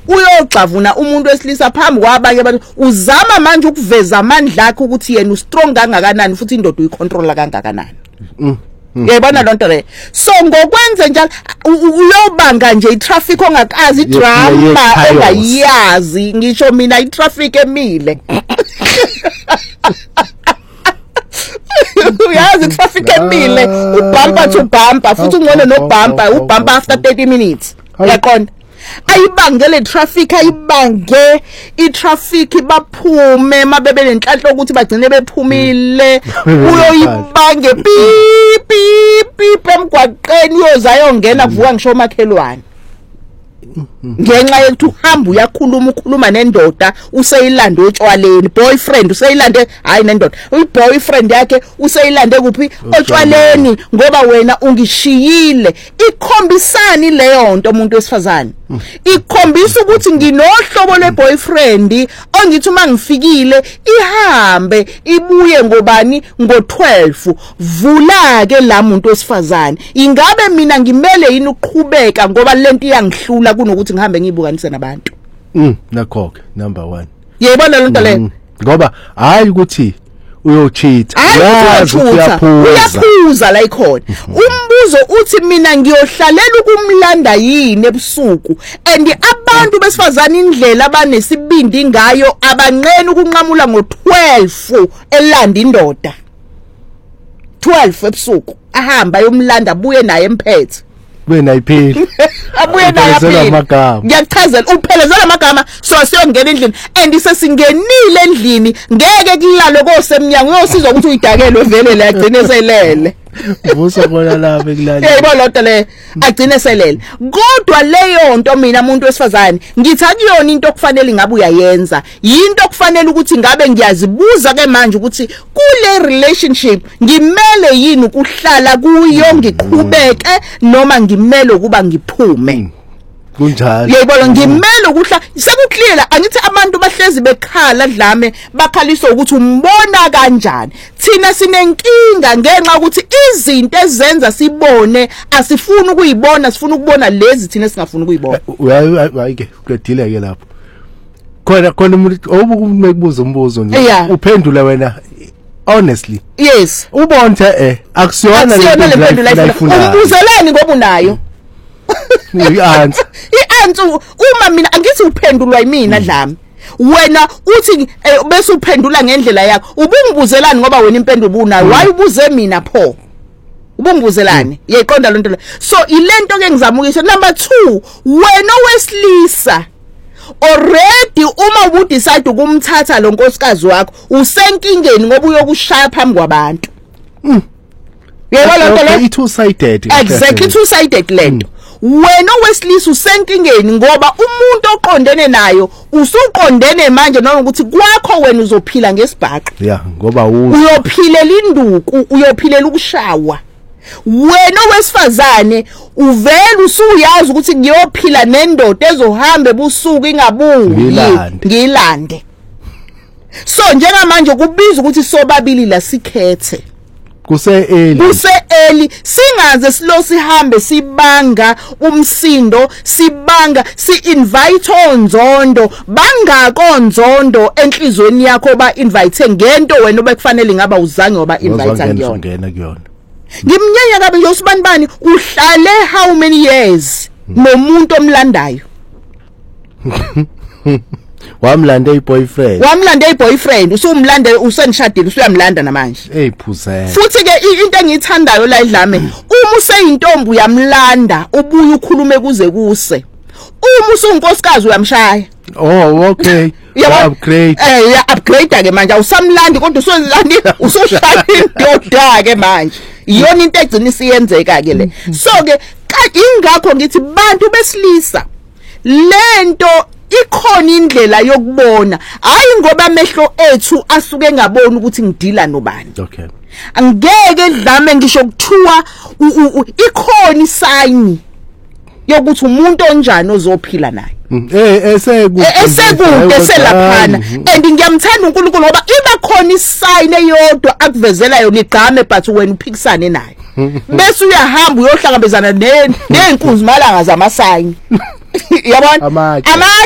uyogxavuna umuntu wesilisa phambi kwabanye abantu uzama manje ukuveza amandla akhe ukuthi yena ustrong kangakanani futhi indoda uyicontrola kangakanani. Yayibona lonto le. So ngokwenze njalo uyobanga nje itraffic ongakazi idrama engayazi ngisho mina itraffic emile. Uyazi traffic emile ubumper to bumper futhi ungone no bumper ubumper after 30 minutes. Uyaqonda? Ayibangele traffic ayibange itraffic baphume mabebe lenhlanhla ukuthi bagcine bephumile uyoyibange pip emgwaqeni uyozayongena kuvuka ngisho makhelwane ngenxa yokuthi uhamba uyakhuluma nendoda useyilande otshwaleni boyfriend useyilande hayi nendoda uyiboyfriend yakhe useyilande kuphi otshwaleni ngoba wena ungishiyile ikhombisani leyo nto umuntu wesifazane ikhombisa ukuthi nginohlobo leboyfriend ongithi uma ngifikile ihambe ibuye ngobani ngo12 vula ke la muntu wesifazane ingabe mina ngimele yini ukuqhubeka ngoba lento iyangihlula kunokuthi ngihambe ngibukanise nabantu nakho number 1 yeyibona lento le ngoba hayi ukuthi uyocheat uyaphuza la ikhona umbuzo uthi mina ngiyohlalela ukumlanda yini ebusuku and abantu besifazana indlela abanesibindi ngayo abanqeni ukunqamula ngo12 elanda indoda 12 ebusuku ahamba yomlanda abuye naye emphethe wena ipheli abuye naye apheli ngiyachazela uphelezela amagama so asiyongena endlini and sesingenile endlini ngeke kulalwe kosemnyango uyosizwa ukuthi uyidakelwe vele la agcine selele ubuso bona lapha ekulala yebo lonto le agcine selele kodwa leyo nto mina umuntu wesifazane ngithi akuyona into okufanele ngabe uyayenza yinto okufanele ukuthi ngabe ngiyazibuza ke manje ukuthi kule relationship ngimele yini ukuhlala kuyo ngiqhubeke noma ngimele ukuba ngiphume kunjalo yebo ngimele ukuhla sekuclear angithi abantu bahlezi bekhala dlame bakhaliswa ukuthi umbona kanjani thina sinenkinga ngenxa ukuthi izinto ezenza sibone asifuni ukuyibona sifuna ukubona lezi thina singafuni ukuyibona hayike kudile ke lapho khona umuntu obukubuza umbuzo nje uphendula wena honestly yes ubonke akusiyona le mpendulo umbuzeleni ngoba unayo i-answer uma mina angithi uphendulwa yimina dlami wena uthi bese uphendula ngendlela yakho ubungibuzelani ngoba wena impendulo unayo why ubuze mina pho ubungibuzelani yayiqonda lonto le so ilento ke ngizama ukisho number 2 wena wesilisa already uma ubu decide ukumthatha lo nkosikazi wakho usenkingeni ngoba uyokushaya phambi kwabantu yebo lonto le two sided exactly two sided lento wena wesilisa usenkingeni ngoba umuntu oqondene nayo usuqondene manje noma ukuthi kwakho wena uzophila ngesibhaqo ngoba uyophilela induku uyophilela ukushawa wena wesifazane uvela usuyazi ukuthi ngiyophila nendoda ezohamba ebusuku ingabuyi ngilande so njengamanje kubiza ukuthi sobabili la sikhethe kuse-early singaze silo sihambe sibanga umsindo sibanga si-invite onzondo bangakonzondo enhlizweni yakho ba invite ngento wena obekufanele ngaba uzange oba invite ngiyona ngimnyanya kabe nje usibanibani uhlale how many years nomuntu omlandayo wamlanda iboyfriend usumlande usenishadile usuyamlanda namanje phuzela futhi ke into engiyithandayo la idlame uma useyintombi uyamlanda ubuye ukhulume kuze kuse uma usunkosikazi uyamshaya okay upgrade upgrade ke manje awusamlandi kodwa usoshaya indoda ke manje iyona into egcina isiyenzeka ke le so ke ingakho ngithi bantu besilisa lento ikhona indlela yokubona hayi ngoba amehlo ethu asuke ngabona ukuthi ngidila nobani angeke dlame ngisho kuthiwa ikhona isign yokuthi umuntu onjani ozophila naye esekude selaphana and ngiyamthanda uNkulunkulu ngoba iba khona isign eyodwa akuvezela yona igqame but wena uphikisane naye bese uyahamba uyohlangabezana nenkunzi malanga zamasayini yabona